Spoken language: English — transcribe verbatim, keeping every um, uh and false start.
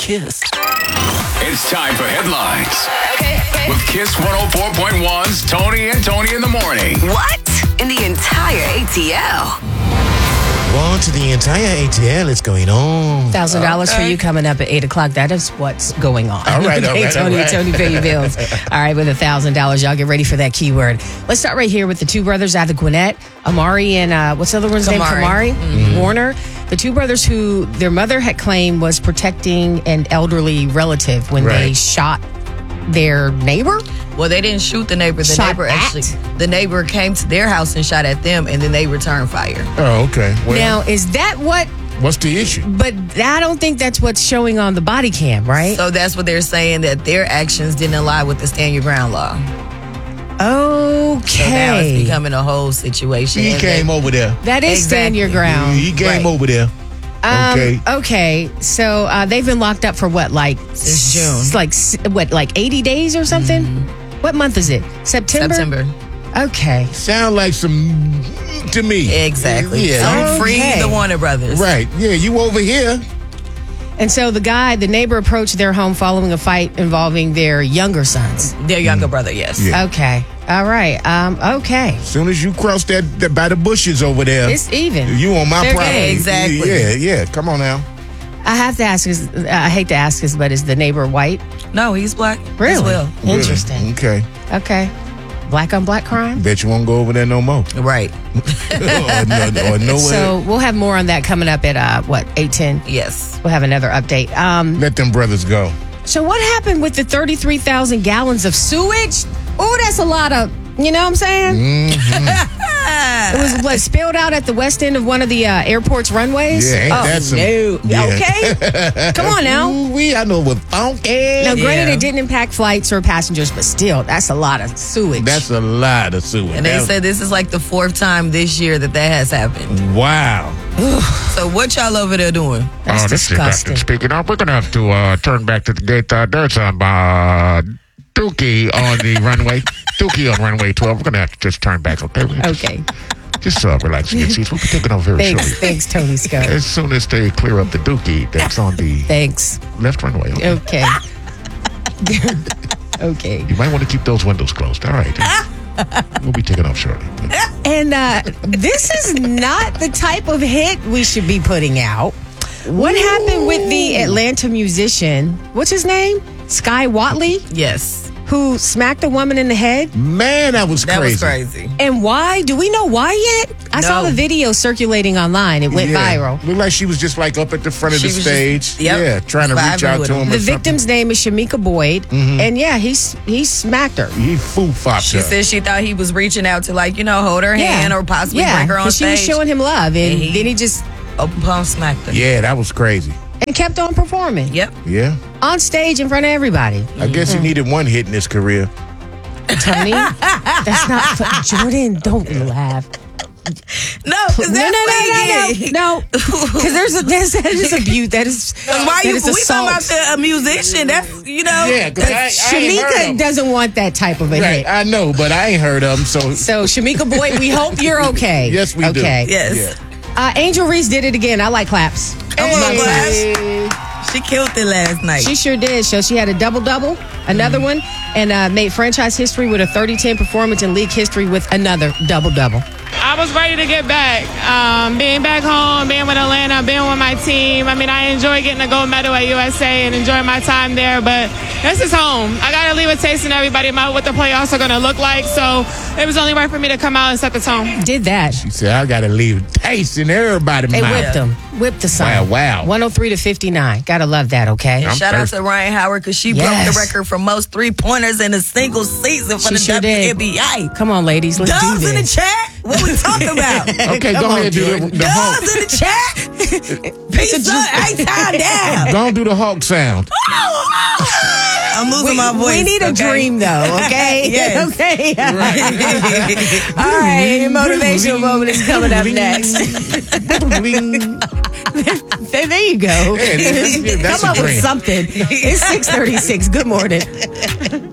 Kiss. It's time for headlines. Okay. okay. With Kiss one oh four point one's Tony and Tony in the morning. What? In the entire A T L? On to the entire A T L. It's going on. one thousand dollars okay. for you coming up at eight o'clock. That is what's going on. All right, all okay, right, Tony, all right. Tony, pay your bills. All right, with one thousand dollars. Y'all get ready for that keyword. Let's start right here with the two brothers out of Gwinnett, Amari and uh, what's the other one's Kamari. name? Kamari mm-hmm. Warner. The two brothers who their mother had claimed was protecting an elderly relative when right. they shot their neighbor. Well, they didn't shoot the neighbor. The Shot neighbor at? actually, the neighbor came to their house and shot at them, and then they returned fire. Oh, okay. Well, Now, is that what? what's the issue? But I don't think that's what's showing on the body cam, right? So that's what they're saying, that their actions didn't align with the stand your ground law. Okay. So now it's becoming a whole situation. He And came they- over there. That is stand Exactly. your ground. He came Right. over there. Um, Okay. Okay. So uh, they've been locked up for what, like Since June. s- Like s- what, like eighty days or something? What month is it? September. September. Okay. Sound like some to me. Exactly. Yeah. So free Okay. the Warner Brothers. Right. Yeah, you over here. And so the guy, the neighbor, approached their home following a fight involving their younger sons. Their younger brother, yes. Yeah. Okay. All right. Um. Okay. As soon as you cross that, that by the bushes over there, It's even. you on my They're property. gay. Exactly. Yeah, yeah. Come on now. I have to ask. Is, I hate to ask this, but is the neighbor white? No, he's black Really? as well. Interesting. Okay. Okay. Black on black crime. Bet you won't go over there no more. Right. or, no, or nowhere. So we'll have more on that coming up at uh what eight ten. Yes. We'll have another update. Um. Let them brothers go. So what happened with the thirty-three thousand gallons of sewage? Oh, that's a lot of. You know what I'm saying? Mm-hmm. It was what spilled out at the west end of one of the uh, airport's runways. Yeah, ain't oh, that some- no. Yeah. Okay. Come on now. Ooh, we I know with funky. Now, granted, Yeah. it didn't impact flights or passengers, but still, that's a lot of sewage. That's a lot of sewage. And they That- said this is like the fourth time this year that that has happened. wow. So what y'all over there doing? That's Oh, this is disgusting. Captain speaking up. We're going to have to uh, turn back to the gate. Uh, there's some uh, Dookie on the runway. Dookie on runway twelve. We're going to have to just turn back, okay? We're just, Okay. Just uh, relax and get seats. We'll be taking off very Thanks, shortly. thanks, Tony Scott. As soon as they clear up the Dookie that's on the Thanks. left runway. Okay? Okay. Okay. You might want to keep those windows closed. All right. We'll be taking off shortly. And uh, this is not the type of hit we should be putting out. What happened with the Atlanta musician? What's his name? Sky Watley, Yes. who smacked a woman in the head. Man, that was That crazy. was crazy. And why? Do we know why yet? I saw No. the video circulating online. It went Yeah. viral. Looked like she was just like up at the front of She the was stage. just- yep, Yeah, trying to reach vibing out with to him. him. The or something. victim's name is Shamika Boyd, and yeah, he's he smacked her. He foo fopped She her. said she thought he was reaching out to, like, you know, hold her Yeah. hand or possibly yeah, bring her on 'cause she stage. was showing him love, and, And he- then he just Open palm smacked her. Yeah, that was crazy. and kept on performing Yep. Yeah. on stage in front of everybody. I guess he needed one hit in his career. Tony, that's not fu- Jordan. Don't laugh. No, No, is no, that no, no, no, no. Because there's a there's, that is abuse. That is Why that you? is We talking about assault. the, a musician? That's you know. Yeah, because I, I ain't heard of Shamika him. doesn't want that type of a Right, hit. I know, but I ain't heard of him, so... So Shamika Boyd, we hope you're okay. Yes, we do. okay. Yes. Yeah. Uh, Angel Reese did it again. I like claps. Come on, Like Glass. claps. She killed it last night. She sure did. So she had a double double, another one, and uh, made franchise history with a thirty ten performance in league history with another double double. I was ready to get back. Um, being back home, being with Atlanta, being with my team. I mean, I enjoy getting a gold medal at U S A and enjoying my time there, but this is home. I got to leave a taste in everybody about what the playoffs are going to look like, so it was only right for me to come out and set the tone. Did that. He said, I got to leave tasting everybody's They mouth. whipped them. Whipped the song. Wow, wow. one oh three to fifty-nine. Gotta love that, okay? I'm Shout out thirsty. to Ryan Howard because she broke Yes. the record for most three pointers in a single season for She the sure W did. N B A. Come on, ladies. Let's Dubs do in the this. chat. What we talking about? Okay, Come go on, ahead and do the, Jordan. the Hulk. Dubs in the chat. Peace up. Hey, time down. Go and do the Hulk sound. I'm losing We, my voice. we need a okay? dream, though, okay? Yes. Okay. All right, your motivational moment is coming up next. there, there you go. Yeah, that's- that's Come a up with dream. something. It's six thirty-six. Good morning.